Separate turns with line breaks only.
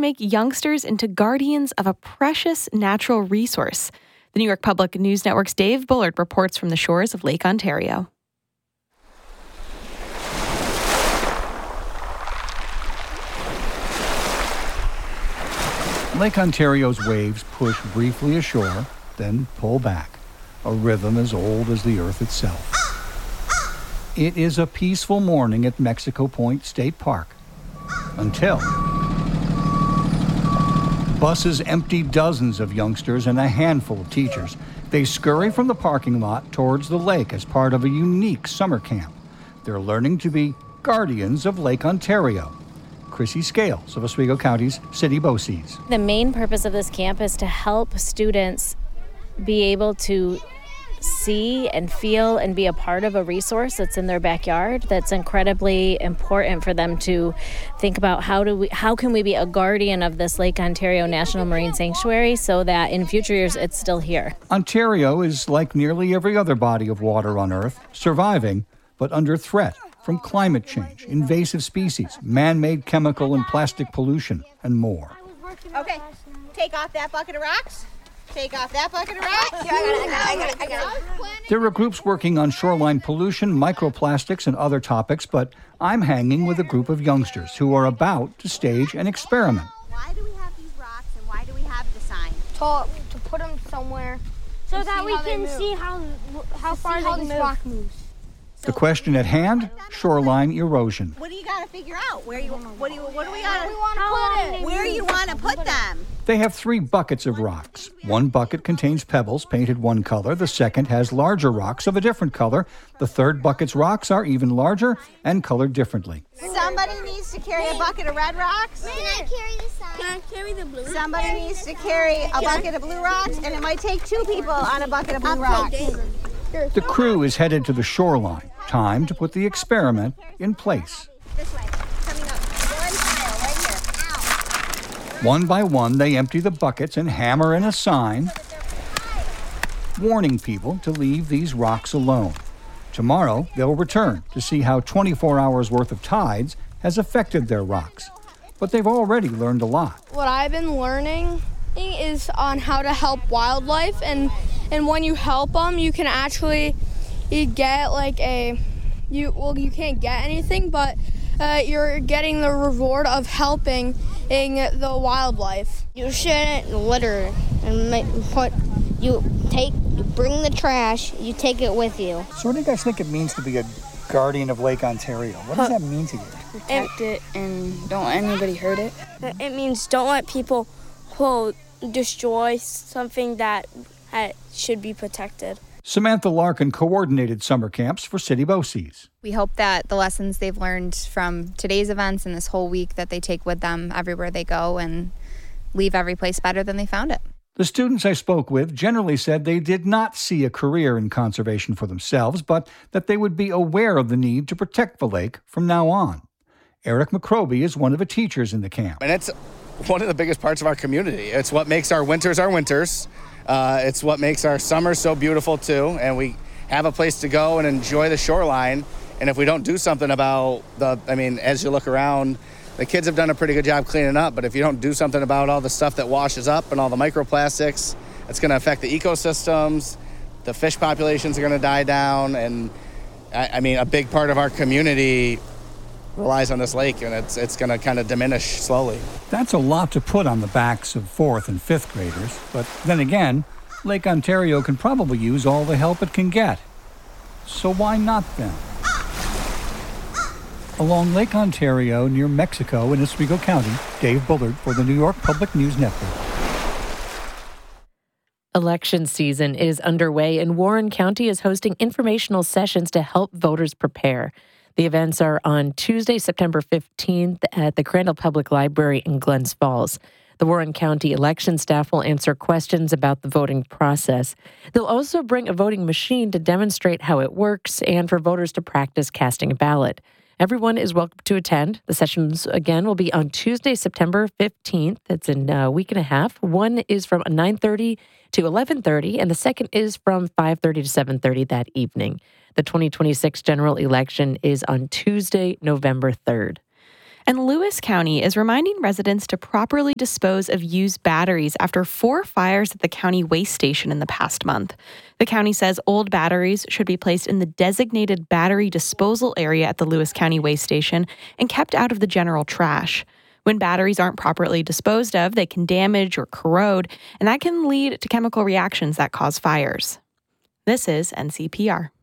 make youngsters into guardians of a precious natural resource. The New York Public News Network's Dave Bullard reports from the shores of Lake Ontario.
Lake Ontario's waves push briefly ashore, then pull back, a rhythm as old as the earth itself. It is a peaceful morning at Mexico Point State Park, until buses empty dozens of youngsters and a handful of teachers. They scurry from the parking lot towards the lake as part of a unique summer camp. They're learning to be guardians of Lake Ontario. Chrissy Scales of Oswego County's City BOCES.
The main purpose of this camp is to help students be able to see and feel and be a part of a resource that's in their backyard that's incredibly important for them to think about how can we be a guardian of this Lake Ontario National Marine Sanctuary so that in future years it's still here.
Ontario is like nearly every other body of water on Earth, surviving but under threat from climate change, invasive species, man-made chemical and plastic pollution, and more.
Okay, take off that bucket of rocks. Take off that bucket of rocks. Here, I got it.
There are groups working on shoreline pollution, microplastics, and other topics, but I'm hanging with a group of youngsters who are about to stage an experiment.
Why do we have these rocks and why do we have the sign?
To put them somewhere so that we can see how far this rock moves.
The question at hand, shoreline erosion.
What do you got to figure out? Where do we want to
put it?
Where you want to put them?
They have 3 buckets of rocks. One bucket contains pebbles painted one color. The second has larger rocks of a different color. The third bucket's rocks are even larger and colored differently.
Somebody needs to carry a bucket of red rocks.
Can I carry the sign? Can I carry the blue?
Somebody needs to carry a bucket of blue rocks, and it might take 2 people on a bucket of blue rocks.
The crew is headed to the shoreline. Time to put the experiment in place.
This way. Coming up. One pile right here. Ow.
One by one, they empty the buckets and hammer in a sign warning people to leave these rocks alone. Tomorrow, they'll return to see how 24 hours worth of tides has affected their rocks. But they've already learned a lot.
What I've been learning is on how to help wildlife, and when you help them, you can actually get you can't get anything, but you're getting the reward of helping the wildlife.
You shouldn't litter and you bring the trash, you take it with you.
So what do you guys think it means to be a guardian of Lake Ontario? What does that mean to you?
Protect it and don't let anybody hurt it.
It means don't let people destroy something that should be protected.
Samantha Larkin coordinated summer camps for City BOCES.
We hope that the lessons they've learned from today's events and this whole week that they take with them everywhere they go and leave every place better than they found it.
The students I spoke with generally said they did not see a career in conservation for themselves, but that they would be aware of the need to protect the lake from now on. Eric McCroby is one of the teachers in the camp.
And it's one of the biggest parts of our community. It's what makes our winters our winters. It's what makes our summers so beautiful, too. And we have a place to go and enjoy the shoreline. And if we don't do something about as you look around, the kids have done a pretty good job cleaning up. But if you don't do something about all the stuff that washes up and all the microplastics, it's going to affect the ecosystems. The fish populations are going to die down. And, a big part of our community relies on this lake, and it's going to kind of diminish slowly.
That's a lot to put on the backs of 4th and 5th graders. But then again, Lake Ontario can probably use all the help it can get. So why not then? Along Lake Ontario near Mexico in Oswego County, Dave Bullard for the New York Public News Network.
Election season is underway, and Warren County is hosting informational sessions to help voters prepare. The events are on Tuesday, September 15th at the Crandall Public Library in Glens Falls. The Warren County election staff will answer questions about the voting process. They'll also bring a voting machine to demonstrate how it works and for voters to practice casting a ballot. Everyone is welcome to attend. The sessions, again, will be on Tuesday, September 15th. That's in a week and a half. One is from 9:30 to 11:30, and the second is from 5:30 to 7:30 that evening. The 2026 general election is on Tuesday, November 3rd.
And Lewis County is reminding residents to properly dispose of used batteries after 4 fires at the county waste station in the past month. The county says old batteries should be placed in the designated battery disposal area at the Lewis County waste station and kept out of the general trash. When batteries aren't properly disposed of, they can damage or corrode, and that can lead to chemical reactions that cause fires. This is NCPR.